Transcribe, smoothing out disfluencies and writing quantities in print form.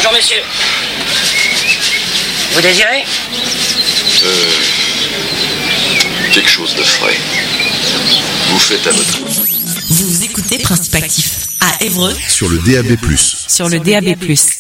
Bonjour, monsieur. Vous désirez Quelque chose de frais. Vous faites à votre... Vous écoutez Principe Actif à Évreux sur le DAB+. Sur le DAB+.